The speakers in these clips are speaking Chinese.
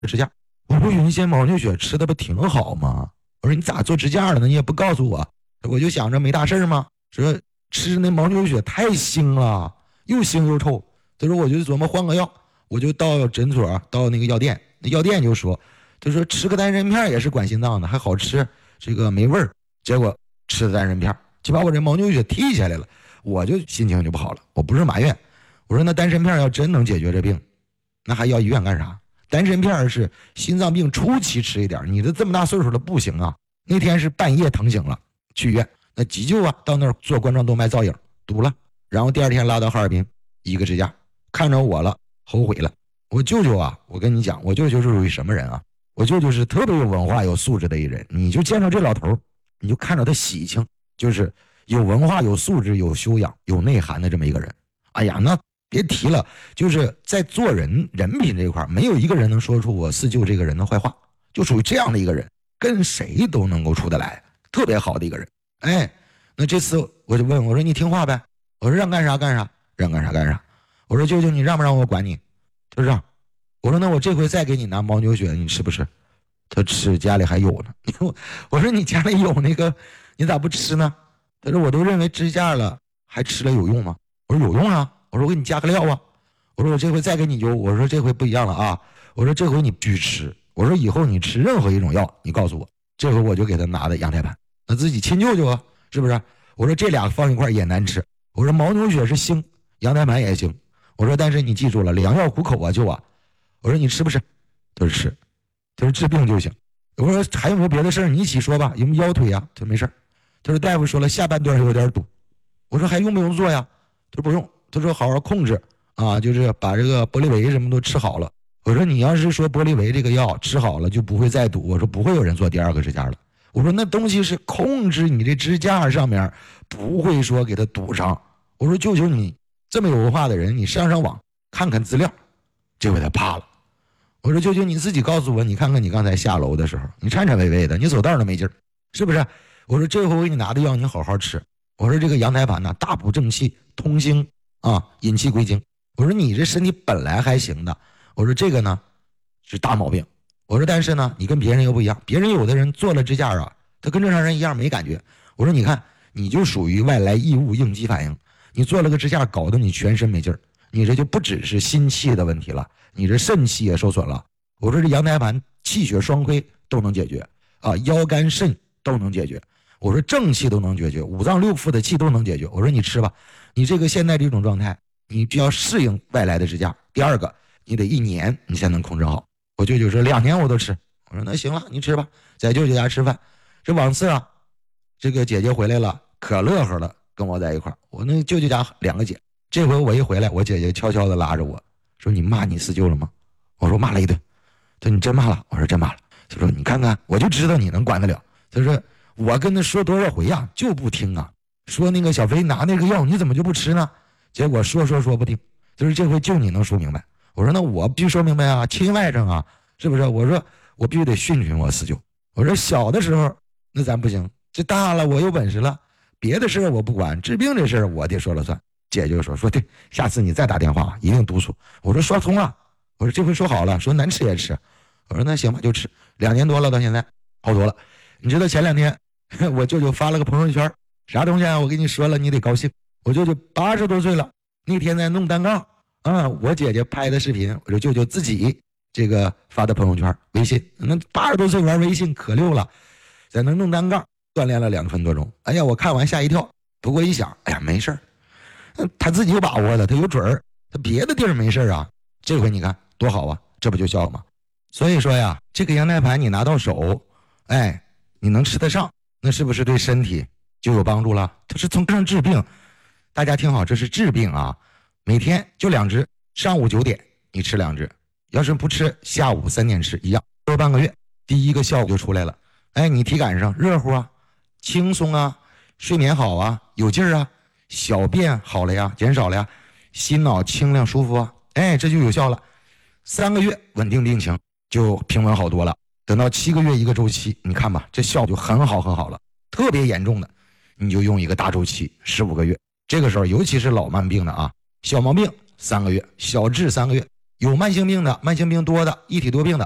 支架。我说云仙牦牛血吃的不挺好吗？我说你咋做支架了呢？你也不告诉我。我就想着没大事嘛，说吃那牦牛血太腥了，又腥又臭。他说我就琢磨换个药，我就到诊所，到那个药店，那药店就说，他说吃个丹参片也是管心脏的，还好吃，这个没味儿。结果吃的丹参片就把我这牦牛血提下来了，我就心情就不好了。我不是埋怨，我说那丹参片要真能解决这病，那还要医院干啥？丹参片是心脏病初期吃一点，你这么大岁数了不行啊。那天是半夜疼醒了，去医院，那急救啊，到那儿做冠状动脉造影，堵了，然后第二天拉到哈尔滨，一个支架，看着我了，后悔了。我舅舅啊，我跟你讲，我舅舅是属于什么人啊？我舅舅是特别有文化有素质的一人，你就见着这老头，你就看着他喜庆，就是有文化有素质有修养有内涵的这么一个人。哎呀，那别提了，就是在做人品这一块，没有一个人能说出我四舅这个人的坏话，就属于这样的一个人，跟谁都能够处得来，特别好的一个人。哎，那这次我就问我说你听话呗，我说让干啥干啥，让干啥干啥。我说舅舅你让不让我管你？他说让。我说那我这回再给你拿牦牛血，你吃不吃？他吃，家里还有呢。我说你家里有那个，你咋不吃呢？他说我都认为支架了，还吃了有用吗？我说有用啊。我说我给你加个料啊。我说我这回再给你邮，我说这回不一样了啊。我说这回你必须吃。我说以后你吃任何一种药，你告诉我。这回我就给他拿的羊胎盘，那自己亲舅舅啊，是不是？我说这俩放一块也难吃。我说牦牛血是腥，羊胎盘也行。我说但是你记住了，良药苦口啊，舅啊。我说你吃不吃？他说吃。他说治病就行。我说还有没有别的事儿？你一起说吧。有没有腰腿啊？他说没事。他说大夫说了下半段有点堵。我说还用不用做呀？他说不用。他说好好控制啊，就是把这个玻利维什么都吃好了。我说你要是说玻利维这个药吃好了就不会再堵，我说不会有人做第二个支架了。我说那东西是控制你这支架上面，不会说给它堵上。我说舅舅你这么有文化的人，你上网看看资料。这回他怕了。我说舅舅你自己告诉我，你看看你刚才下楼的时候，你颤颤巍巍的，你走道都没劲儿，是不是？我说这回我给你拿的药你好好吃。我说这个羊胎盘呢，大补正气，通经啊，引气归经。我说你这身体本来还行的，我说这个呢是大毛病。我说但是呢你跟别人又不一样，别人有的人做了支架啊，他跟正常人一样没感觉。我说你看你就属于外来异物应激反应，你做了个支架搞得你全身没劲儿，你这就不只是心气的问题了，你这肾气也受损了。我说这羊胎盘气血双亏都能解决啊，腰肝肾都能解决。我说正气都能解决，五脏六腑的气都能解决。我说你吃吧，你这个现在这种状态，你就要适应外来的支架。第二个，你得1年你才能控制好。我舅舅说2年我都吃。我说那行了，你吃吧，在舅舅家吃饭。这往次啊，这个姐姐回来了，可乐呵了，跟我在一块儿。我那舅舅家2个姐，这回我一回来，我姐姐悄悄的拉着我说：“你骂你四舅了吗？”我说：“骂了一顿。”他说：“你真骂了？”我说：“真骂了。”他说：“你看看，我就知道你能管得了。”他说：“我跟他说多少回呀，就不听啊！说那个小飞拿那个药，你怎么就不吃呢？结果说不听。就是这回就你能说明白。”我说：“那我必须说明白啊，亲外甥啊，是不是？”我说：“我必须得训训我四舅。”我说：“小的时候那咱不行，这大了我有本事了，别的事我不管，治病这事我得说了算。”姐就说对，下次你再打电话一定督促。我说说通了，我说这回说好了，说难吃也吃。我说那行吧，就吃。2年多了，到现在好多了。你知道前2天我舅舅发了个朋友圈，啥东西啊？我跟你说了，你得高兴。我舅舅80多岁了，那天在弄单杠啊，我姐姐拍的视频，我舅舅自己这个发的朋友圈，微信。那80多岁玩微信可溜了，在那弄单杠，锻炼了2分多钟。哎呀，我看完吓一跳。不过一想，哎呀，没事儿。他自己有把握的，他有准儿，他别的地儿没事啊。这回你看多好啊，这不就效了吗？所以说呀，这个羊胎盘你拿到手，哎，你能吃得上，那是不是对身体就有帮助了？它是从上治病，大家听好，这是治病啊。每天就2支，上午9点你吃2支，要是不吃，下午3点吃，一样，多半个月，第一个效果就出来了。哎，你体感上热乎啊，轻松啊，睡眠好啊，有劲儿啊。小便好了呀，减少了呀，心脑清亮舒服啊，哎，这就有效了。3个月稳定病情就平稳好多了。等到7个月一个周期，你看吧，这效就很好了。特别严重的，你就用一个大周期15个月。这个时候，尤其是老慢病的啊，小毛病3个月，小治3个月，有慢性病的、慢性病多的、一体多病的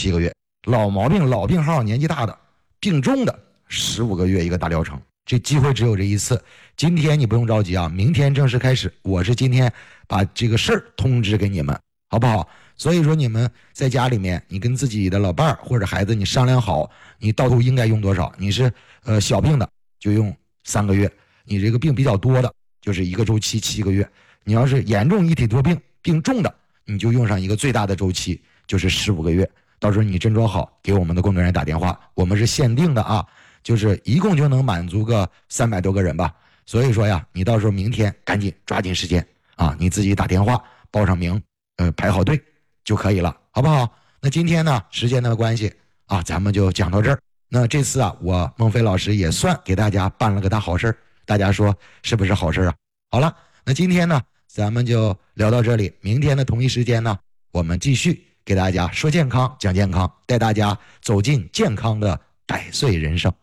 7个月，老毛病老病号年纪大的病重的15个月一个大疗程。这机会只有这一次，今天你不用着急啊，明天正式开始。我是今天把这个事儿通知给你们，好不好？所以说你们在家里面，你跟自己的老伴儿或者孩子你商量好，你到头应该用多少。你是小病的就用3个月，你这个病比较多的就是一个周期7个月，你要是严重一体多病病重的，你就用上一个最大的周期，就是15个月。到时候你症状好给我们的工作人员打电话，我们是限定的啊，就是一共就能满足个300多个人吧。所以说呀，你到时候明天赶紧抓紧时间啊，你自己打电话报上名，排好队就可以了，好不好？那今天呢，时间的关系啊，咱们就讲到这儿。那这次啊，我孟非老师也算给大家办了个大好事，大家说是不是好事啊？好了，那今天呢，咱们就聊到这里。明天的同一时间呢，我们继续给大家说健康，讲健康，带大家走进健康的100岁人生。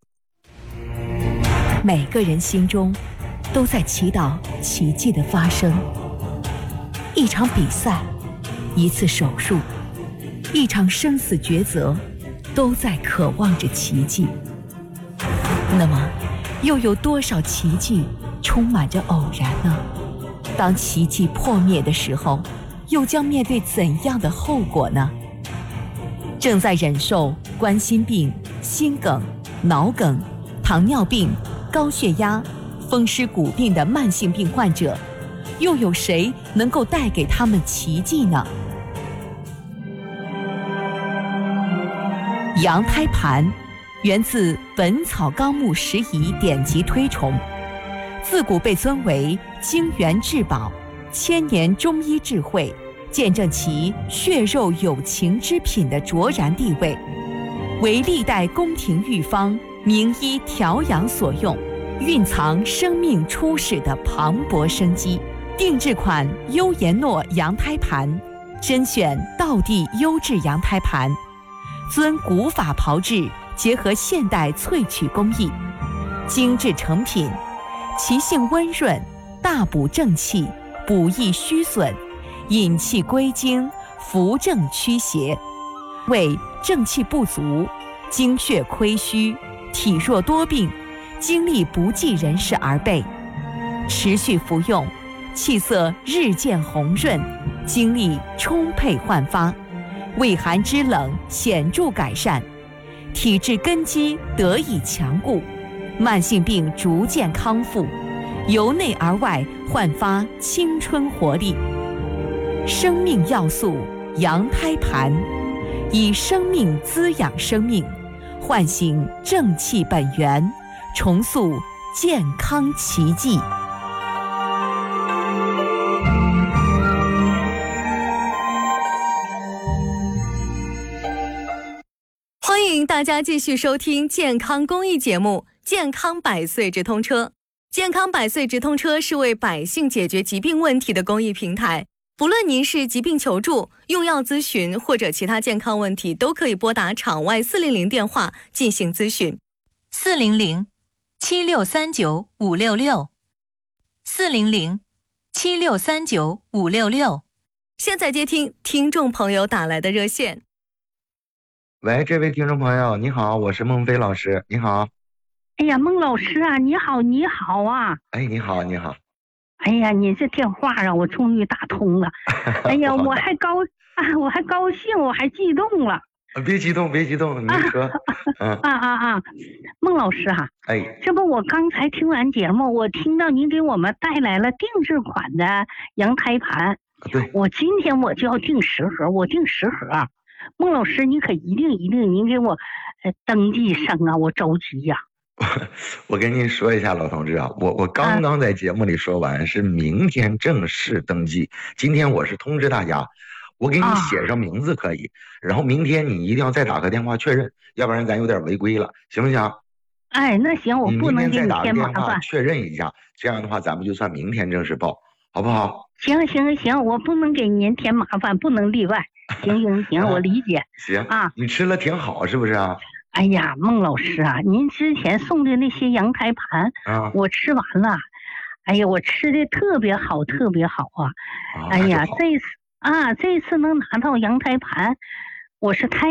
每个人心中都在祈祷奇迹的发生。一场比赛，一次手术，一场生死抉择，都在渴望着奇迹。那么，又有多少奇迹充满着偶然呢？当奇迹破灭的时候，又将面对怎样的后果呢？正在忍受冠心病、心梗、脑梗、糖尿病、高血压、风湿骨病的慢性病患者，又有谁能够带给他们奇迹呢？羊胎盘源自《本草纲目拾遗》典籍推崇，自古被尊为精元至宝、千年中医智慧，见证其血肉有情之品的卓然地位，为历代宫廷御方名医调养所用，蕴藏生命初始的磅礴生机。定制款优颜诺羊胎盘，甄选道地优质羊胎盘，遵古法炮制，结合现代萃取工艺，精致成品，其性温润，大补正气，补益虚损，引气归经，扶正驱邪，为正气不足、精血亏虚、体弱多病、精力不济人士而备。持续服用，气色日渐红润，精力充沛焕发，胃寒肢冷显著改善，体质根基得以强固，慢性病逐渐康复，由内而外焕发青春活力。生命要素羊胎盘，以生命滋养生命，唤醒正气本源，重塑健康奇迹。 欢迎大家继续收听健康公益节目《健康100岁直通车》。健康100岁直通车是为百姓解决疾病问题的公益平台，不论您是疾病求助、用药咨询或者其他健康问题，都可以拨打场外400电话进行咨询。 400-7639-566，400-7639-566。 现在接听听众朋友打来的热线。 喂，这位听众朋友，你好，我是孟非老师，你好。 哎呀，孟老师啊，你好，你好啊！ 哎，你好，你好。 哎呀，你这电话让我终于打通了。哎呀，我还高兴，我还激动了。 别激动，别激动，你说。 孟老师哈， 哎， 这不我刚才听完节目，我听到您给我们带来了定制款的羊胎盘。 对， 我今天我就要订10盒，我订10盒。孟老师，你可一定，您给我登记上啊，我着急呀。 我跟您说一下，老同志啊，我刚刚在节目里说完，是明天正式登记。今天我是通知大家，我给你写上名字可以，然后明天你一定要再打个电话确认，要不然咱有点违规了，行不行？ 哎，那行，我不能给你添麻烦。 确认一下，这样的话咱们就算明天正式报，好不好？ 行，我不能给您添麻烦，不能例外。行，我理解。 行啊，你吃了挺好，是不是啊？ 哎呀，孟老师啊，您之前送的那些羊胎盘啊，我吃完了。哎呀，我吃的特别好，特别好啊！哎呀，这次能拿到羊胎盘，我是太